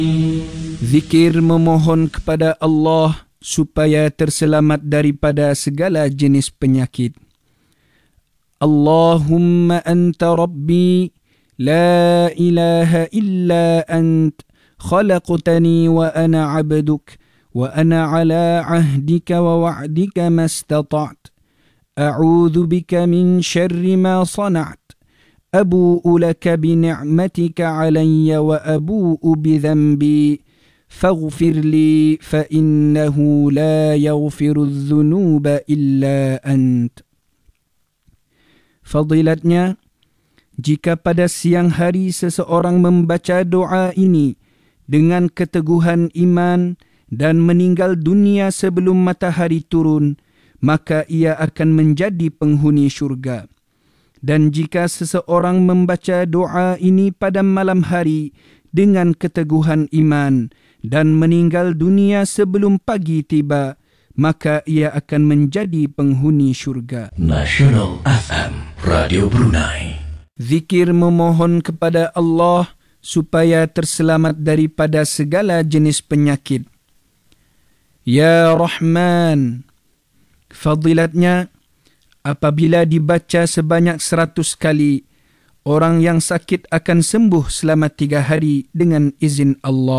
Zikir memohon kepada Allah supaya terselamat daripada segala jenis penyakit. Allahumma anta rabbi la ilaha illa ant khalaqtani wa ana abduk wa ana ala ahdika wa wa'dika mastata'at a'udhu bika min syarri ma sana'at abu'u laka bi ni'matika alayya wa abu'u bi dhanbi faghfir li fa innahu la yaghfiru dhunuba illa ant. Fadilatnya, jika pada siang hari seseorang membaca doa ini dengan keteguhan iman dan meninggal dunia sebelum matahari turun, maka ia akan menjadi penghuni syurga. Dan jika seseorang membaca doa ini pada malam hari dengan keteguhan iman dan meninggal dunia sebelum pagi tiba, maka ia akan menjadi penghuni syurga. Nasional FM, Radio Brunei. Zikir memohon kepada Allah supaya terselamat daripada segala jenis penyakit. Ya Rahman. Fadilatnya, apabila dibaca sebanyak 100 kali, orang yang sakit akan sembuh selama 3 hari dengan izin Allah.